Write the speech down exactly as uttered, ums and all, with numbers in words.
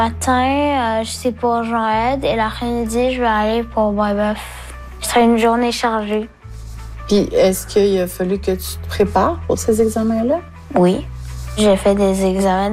Matin, euh, je sais pour Jean-Ed et l'après-midi, je vais aller pour Brébeuf. Ce sera une journée chargée. Puis, est-ce qu'il a fallu que tu te prépares pour ces examens-là? Oui. J'ai fait des examens